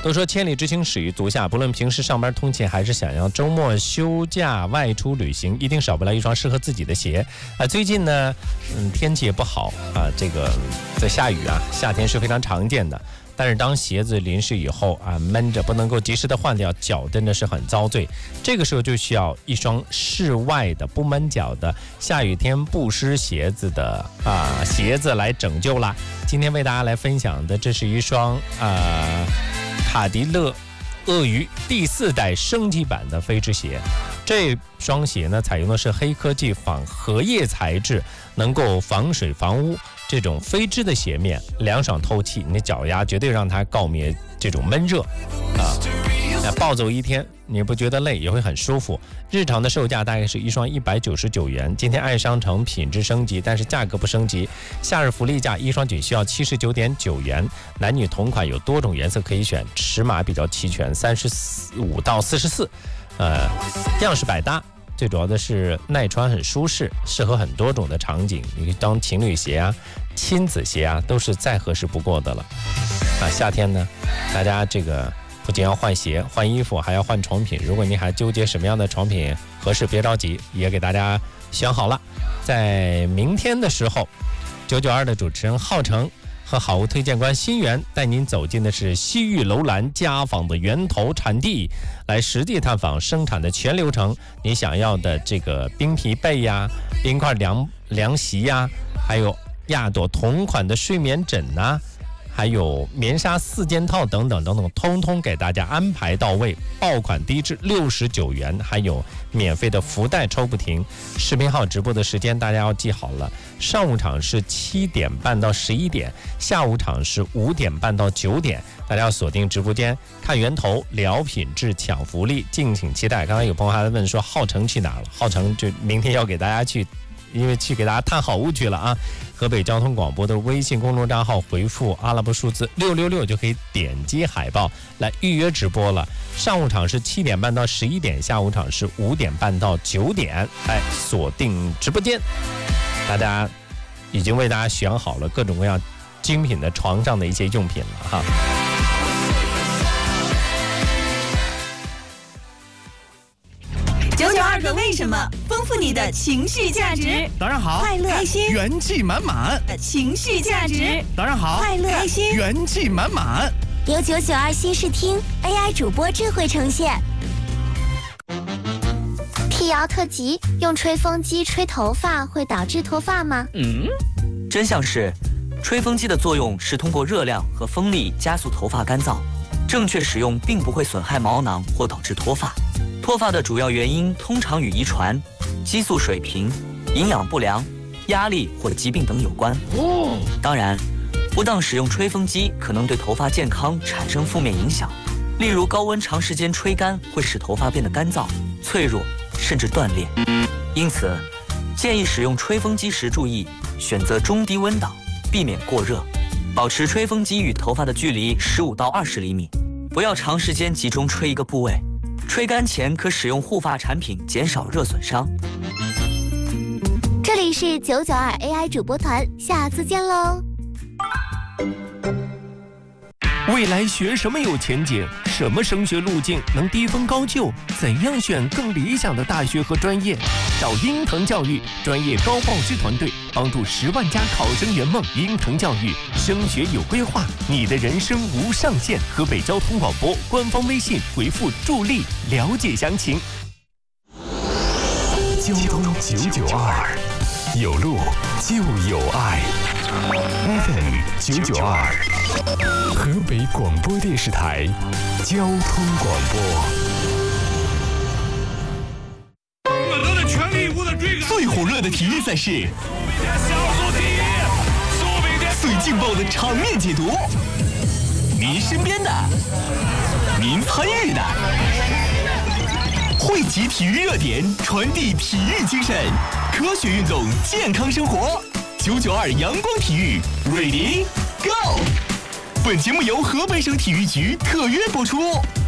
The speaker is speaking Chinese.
都说千里之行始于足下，不论平时上班通勤还是想要周末休假外出旅行，一定少不了一双适合自己的鞋最近呢天气也不好这个在下雨夏天是非常常见的。但是当鞋子淋湿以后闷着不能够及时的换掉，脚真的是很遭罪。这个时候就需要一双室外的不闷脚的下雨天不湿鞋子的鞋子来拯救啦。今天为大家来分享的，这是一双卡迪勒鳄鱼第4代升级版的飞织鞋。这双鞋呢，采用的是黑科技仿荷叶材质，能够防水防污。这种飞织的鞋面凉爽透气，你的脚丫绝对让它告灭这种闷热暴走一天你不觉得累，也会很舒服。日常的售价大概是一双199元，今天爱商城品质升级，但是价格不升级。夏日福利价一双仅需要79.9元，男女同款，有多种颜色可以选，尺码比较齐全，35到44，样式百搭。最主要的是耐穿很舒适，适合很多种的场景，你可以当情侣鞋亲子鞋都是再合适不过的了夏天呢，大家这个不仅要换鞋换衣服，还要换床品。如果您还纠结什么样的床品合适，别着急，也给大家选好了。在明天的时候，992的主持人浩成和好物推荐官新源带您走进的是西域楼兰家纺的源头产地，来实地探访生产的全流程。你想要的这个冰皮被冰块凉席还有亚朵同款的睡眠枕还有棉纱4件套等等等等，通通给大家安排到位，爆款低至69元，还有免费的福袋抽不停。视频号直播的时间大家要记好了，上午场是7点半到11点，下午场是5点半到9点，大家要锁定直播间看源头，聊品质，抢福利，敬请期待。刚才有朋友还在问说浩成去哪了，浩成就明天要给大家去，因为去给大家探好物去了河北交通广播的微信公众账号回复阿拉伯数字666就可以点击海报来预约直播了。上午场是7点半到11点，下午场是5点半到9点，锁定直播间。大家已经为大家选好了各种各样精品的床上的一些用品了 992个为什么，丰富你的情绪价值。 早上好， 快乐开心， 元气满满。 情绪价值。 早上好， 快乐开心， 元气满满。 由992新视听 AI 主播智慧呈现。辟谣特辑：用吹风机吹头发会导致脱发吗？ 真相是，吹风机的作用是通过热量和风力加速头发干燥，正确使用并不会损害毛囊或导致脱发。脱发的主要原因通常与遗传、激素水平、营养不良、压力或疾病等有关。当然，不当使用吹风机可能对头发健康产生负面影响，例如高温长时间吹干会使头发变得干燥、脆弱，甚至断裂。因此，建议使用吹风机时注意选择中低温档，避免过热，保持吹风机与头发的距离15到20厘米，不要长时间集中吹一个部位。吹干前可使用护发产品，减少热损伤。 这里是992 AI 主播团，下次见喽。 未来学什么有前景？什么升学路径能低分高就？怎样选更理想的大学和专业？找英腾教育专业高报师团队，帮助10万家考生圆梦。英腾教育升学有规划，你的人生无上限。河北交通广播官方微信回复助力了解详情。 交通992，有路就有爱。FM 992，河北广播电视台交通广播。最火热的体育赛事，最劲爆的场面解读，您身边的，您参与的，汇集体育热点，传递体育精神，科学运动，健康生活。992阳光体育 ，Ready Go！ 本节目由河北省体育局特约播出。